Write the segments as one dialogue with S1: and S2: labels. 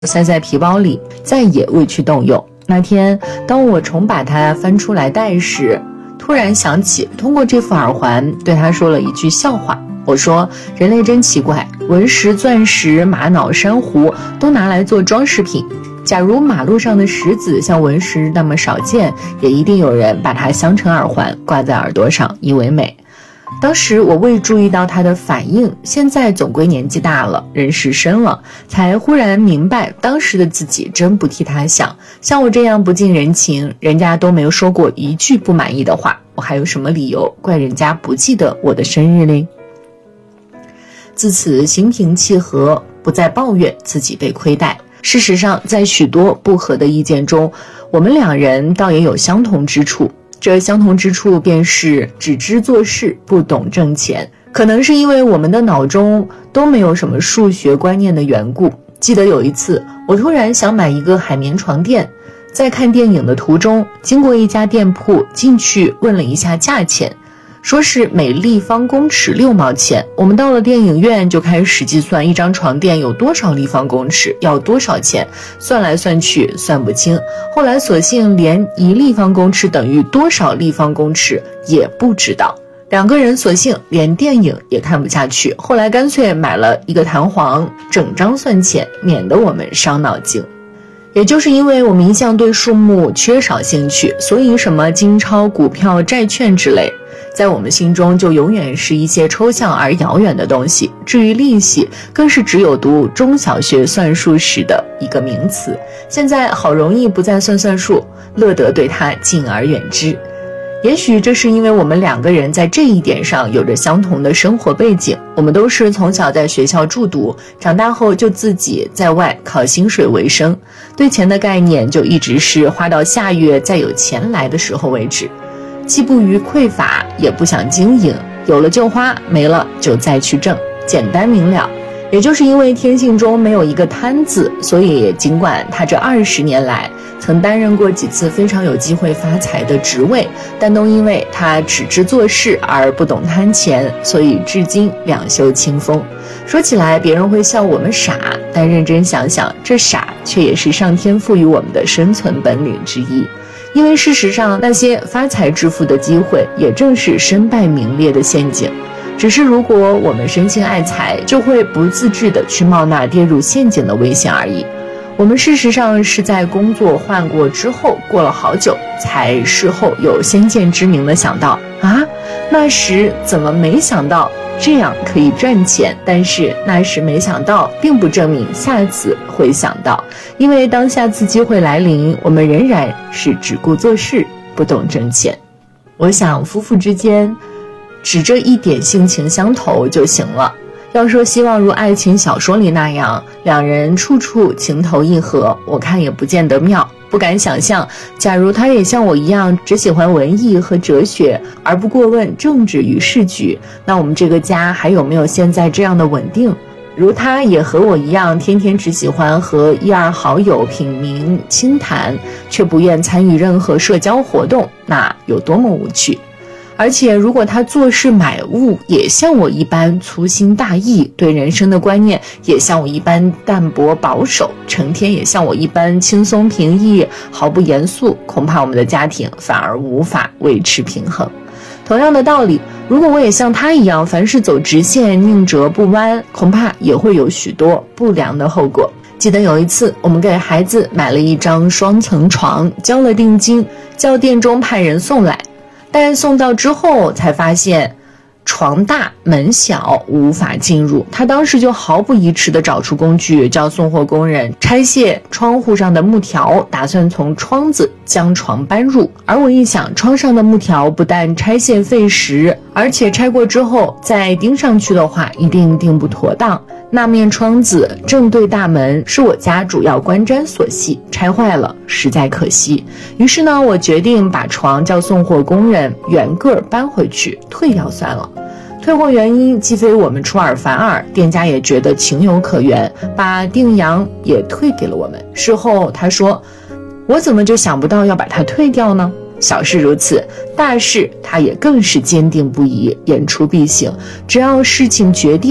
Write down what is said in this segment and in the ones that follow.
S1: 塞在皮包里，再也未去动用。那天当我重把它翻出来戴时，突然想起通过这副耳环对他说了一句笑话。我说，人类真奇怪，文石、钻石、玛瑙、珊瑚都拿来做装饰品，假如马路上的石子像文石那么少见，也一定有人把它镶成耳环挂在耳朵上以为美。当时我未注意到他的反应，现在总归年纪大了，人事深了，才忽然明白当时的自己真不替他想。像我这样不近人情，人家都没有说过一句不满意的话，我还有什么理由怪人家不记得我的生日嘞？自此心平气和，不再抱怨自己被亏待。事实上，在许多不合的意见中，我们两人倒也有相同之处。这相同之处便是只知做事，不懂挣钱。可能是因为我们的脑中都没有什么数学观念的缘故。记得有一次，我突然想买一个海绵床垫，在看电影的途中，经过一家店铺，进去问了一下价钱，说是每立方公尺6毛钱。我们到了电影院就开始计算一张床垫有多少立方公尺，要多少钱，算来算去算不清，后来索性连1立方公尺等于多少立方公尺也不知道。两个人索性连电影也看不下去，后来干脆买了一个弹簧，整张算钱，免得我们伤脑筋。也就是因为我们一向对数目缺少兴趣，所以什么金钞、股票、债券之类，在我们心中就永远是一些抽象而遥远的东西。至于利息，更是只有读中小学算术时的一个名词。现在好容易不再算数，乐得对它敬而远之。也许这是因为我们两个人在这一点上有着相同的生活背景，我们都是从小在学校住读，长大后就自己在外靠薪水为生，对钱的概念就一直是花到下月再有钱来的时候为止，既不于匮乏，也不想经营，有了就花，没了就再去挣，简单明了。也就是因为天性中没有一个贪字，所以尽管他这20年来曾担任过几次非常有机会发财的职位，但都因为他只知做事而不懂贪钱，所以至今两袖清风。说起来别人会笑我们傻，但认真想想，这傻却也是上天赋予我们的生存本领之一。因为事实上，那些发财致富的机会也正是身败名裂的陷阱，只是如果我们深信爱财，就会不自知地去冒那跌入陷阱的危险而已。我们事实上是在工作换过之后，过了好久，才事后有先见之明地想到，那时怎么没想到这样可以赚钱？但是那时没想到，并不证明下次会想到，因为当下次机会来临，我们仍然是只顾做事，不懂挣钱。我想夫妇之间只这一点性情相投就行了。要说希望如爱情小说里那样，两人处处情投意合，我看也不见得妙。不敢想象，假如他也像我一样只喜欢文艺和哲学，而不过问政治与世局，那我们这个家还有没有现在这样的稳定？如他也和我一样，天天只喜欢和1、2好友品茗轻谈，却不愿参与任何社交活动，那有多么无趣。而且如果他做事买物也像我一般粗心大意，对人生的观念也像我一般淡泊保守，成天也像我一般轻松平易，毫不严肃，恐怕我们的家庭反而无法维持平衡。同样的道理，如果我也像他一样凡事走直线，宁折不弯，恐怕也会有许多不良的后果。记得有一次，我们给孩子买了一张双层床，交了定金，叫店中派人送来，但送到之后才发现床大门小，无法进入。他当时就毫不疑迟地找出工具，叫送货工人拆卸窗户上的木条，打算从窗子将床搬入。而我一想，窗上的木条不但拆卸费时，而且拆过之后再钉上去的话，一定钉不妥当。那面窗子正对大门，是我家主要关瞻所系，拆坏了实在可惜。于是呢，我决定把床叫送货工人原个搬回去，退掉算了。退货原因既非我们出尔反尔，店家也觉得情有可原，把定洋也退给了我们。事后他说，我怎么就想不到要把它退掉呢？小事如此，大事他也更是坚定不移，言出必行。只要事情决定，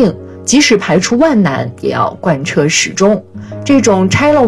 S1: 即使排除万难，也要贯彻始终。这种拆了